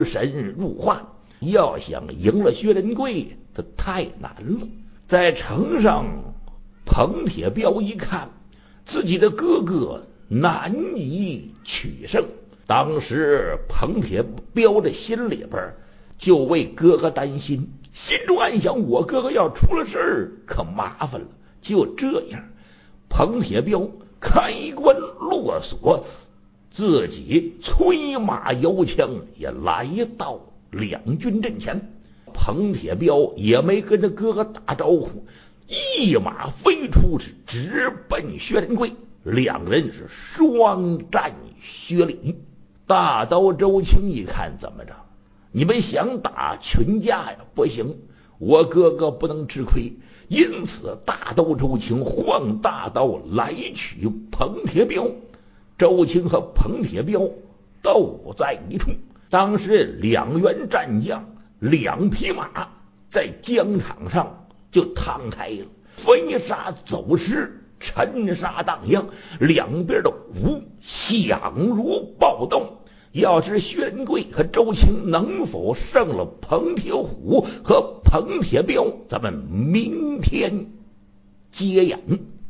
神入化，要想赢了薛仁贵，这太难了。在城上，彭铁彪一看自己的哥哥难以取胜，当时彭铁彪的心里边就为哥哥担心，心中暗想：我哥哥要出了事儿，可麻烦了。就这样，彭铁彪开关落锁，自己催马摇枪也来到两军阵前。彭铁彪也没跟着哥哥打招呼，一马飞出，是直奔薛仁贵。两人是双战薛礼。大刀周青一看，怎么着？你们想打群架呀？不行，我哥哥不能吃亏。因此大刀周青换大刀来取彭铁彪。周青和彭铁彪斗在一处。当时两员战将两匹马在疆场上就趟开了，飞沙走石，沉沙荡漾，两边的鼓响如暴动。要知薛仁贵和周青能否胜了彭铁虎和彭铁彪，咱们明天接演。